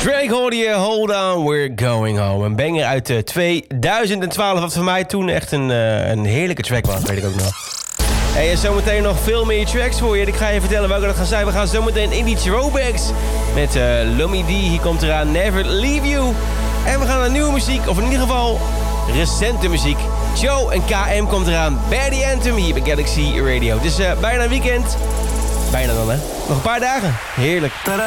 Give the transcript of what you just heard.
Drake hoorde je Hold On, We're Going Home. Een banger uit 2012, wat voor mij toen echt een heerlijke track was, weet ik ook nog. Hey, en zometeen nog veel meer tracks voor je. Ik ga je vertellen welke dat gaan zijn. We gaan zometeen in die throwbacks met Lummy D. Hier komt eraan Never Leave You. En we gaan naar nieuwe muziek, of in ieder geval recente muziek. Joe en KM komt eraan. Bear Anthem hier bij Galaxy Radio. Het is bijna weekend. Bijna dan, hè? Nog een paar dagen. Heerlijk.